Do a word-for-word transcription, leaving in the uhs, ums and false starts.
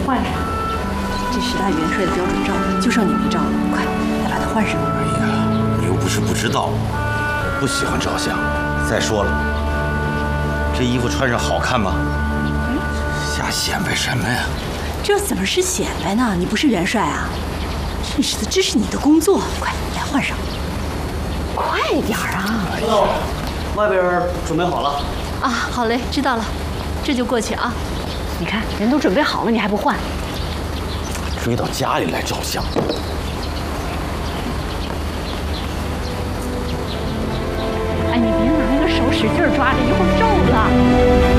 换上。这十大元帅的标准照就剩你没照了，快来把它换上。 哎呀，你又不是不知道，我不喜欢照相。再说了，这衣服穿上好看吗？嗯，瞎显摆什么呀？ 这怎么是显摆呢？你不是元帅啊！真是的，这是你的工作，快来换上。快点儿啊！ 知道了，外边准备好了。 啊，好嘞，知道了，这就过去啊。你看，人都准备好了，你还不换？ 追到家里来照相。 哎，你别拿那个手使劲抓着，一会儿皱了。